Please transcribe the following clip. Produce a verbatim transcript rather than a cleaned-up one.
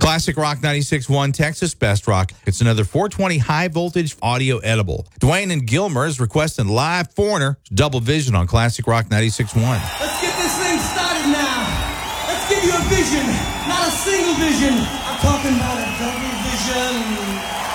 Classic Rock ninety-six point one, Texas Best Rock. It's another four twenty high voltage audio edible. Dwayne and Gilmer is requesting live Foreigner Double Vision on Classic Rock ninety-six point one. Let's get this thing started now. Let's give you a vision, not a single vision. I'm talking about a double vision.